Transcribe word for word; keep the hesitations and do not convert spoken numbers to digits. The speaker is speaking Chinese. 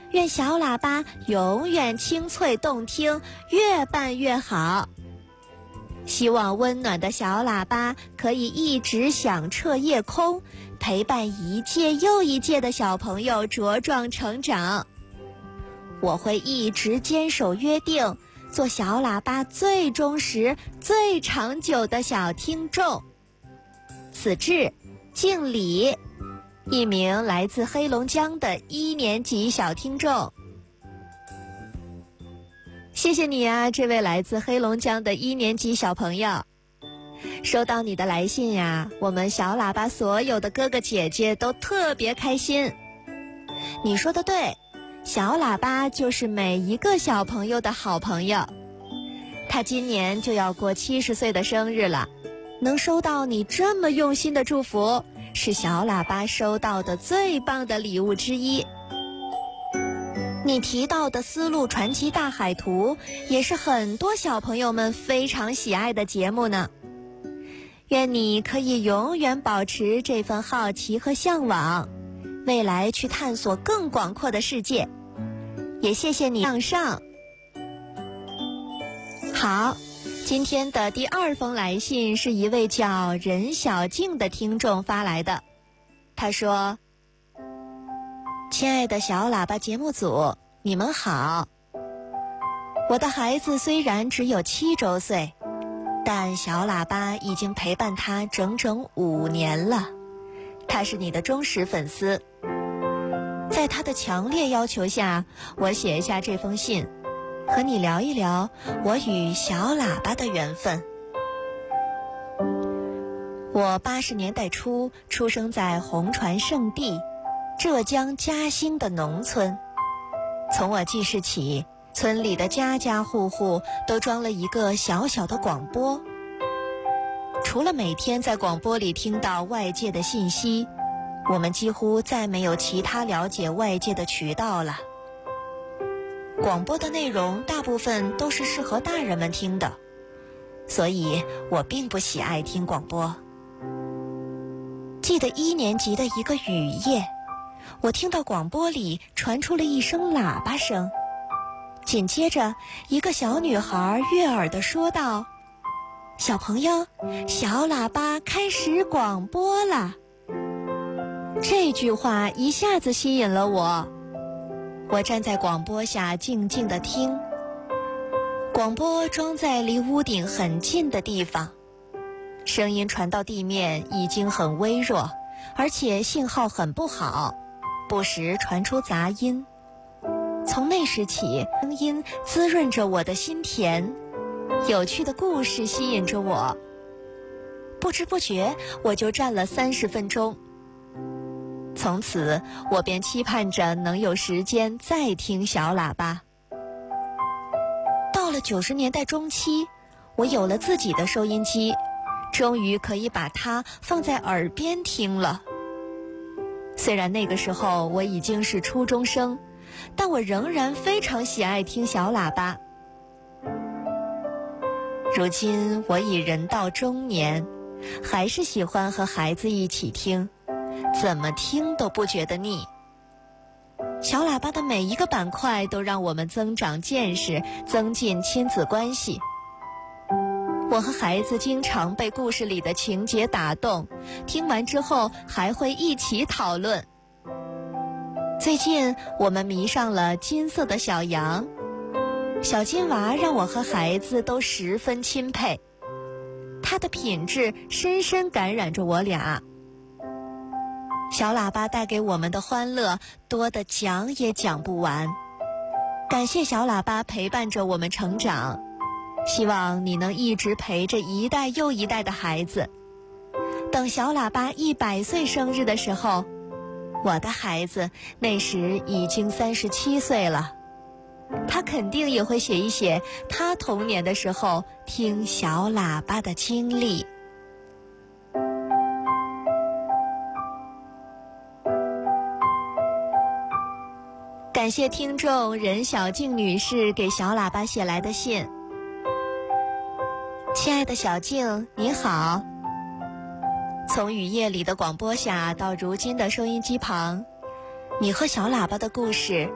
愿小喇叭永远清脆动听，越办越好。希望温暖的小喇叭可以一直响彻夜空，陪伴一届又一届的小朋友茁壮成长。我会一直坚守约定，做小喇叭最忠实、最长久的小听众。此致敬礼，一名来自黑龙江的一年级小听众。谢谢你啊，这位来自黑龙江的一年级小朋友。收到你的来信呀，我们小喇叭所有的哥哥姐姐都特别开心。你说的对，小喇叭就是每一个小朋友的好朋友。他今年就要过七十岁的生日了，能收到你这么用心的祝福，是小喇叭收到的最棒的礼物之一。你提到的丝路传奇大海图也是很多小朋友们非常喜爱的节目呢。愿你可以永远保持这份好奇和向往，未来去探索更广阔的世界。也谢谢你向上。好，今天的第二封来信是一位叫任小静的听众发来的。他说：亲爱的小喇叭节目组，你们好。我的孩子虽然只有七周岁，但小喇叭已经陪伴他整整五年了。他是你的忠实粉丝。在他的强烈要求下，我写下这封信，和你聊一聊我与小喇叭的缘分。我八十年代初出生在红船圣地浙江嘉兴的农村。从我记事起，村里的家家户户都装了一个小小的广播。除了每天在广播里听到外界的信息，我们几乎再没有其他了解外界的渠道了。广播的内容大部分都是适合大人们听的，所以我并不喜爱听广播。记得一年级的一个雨夜，我听到广播里传出了一声喇叭声，紧接着一个小女孩悦耳地说道：小朋友，小喇叭开始广播了。这句话一下子吸引了我，我站在广播下静静地听。广播装在离屋顶很近的地方，声音传到地面已经很微弱，而且信号很不好，不时传出杂音。从那时起，声音滋润着我的心田，有趣的故事吸引着我。不知不觉我就站了三十分钟。从此我便期盼着能有时间再听小喇叭。到了九十年代中期，我有了自己的收音机，终于可以把它放在耳边听了。虽然那个时候我已经是初中生，但我仍然非常喜爱听小喇叭。如今我已人到中年，还是喜欢和孩子一起听，怎么听都不觉得腻。小喇叭的每一个板块都让我们增长见识，增进亲子关系。我和孩子经常被故事里的情节打动，听完之后还会一起讨论。最近我们迷上了金色的小羊，小金娃让我和孩子都十分钦佩，它的品质深深感染着我俩。小喇叭带给我们的欢乐多得讲也讲不完，感谢小喇叭陪伴着我们成长，希望你能一直陪着一代又一代的孩子。等小喇叭一百岁生日的时候，我的孩子那时已经三十七岁了，他肯定也会写一写他童年的时候听小喇叭的经历。感谢听众任小静女士给小喇叭写来的信。亲爱的小静，你好。从雨夜里的广播下到如今的收音机旁，你和小喇叭的故事